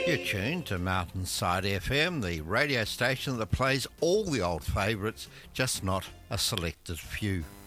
You're tuned to Mountainside FM, the radio station that plays all the old favourites, just not a selected few.